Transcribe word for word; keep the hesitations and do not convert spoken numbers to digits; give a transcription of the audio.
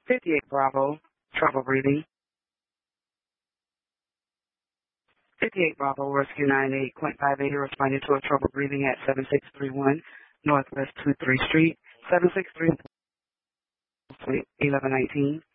fifty-eight Bravo, trouble breathing. fifty-eight Bravo, Rescue nine eight point five eight, responding to a trouble breathing at seven six three one Northwest twenty-third Street, seven six three one eleven nineteen.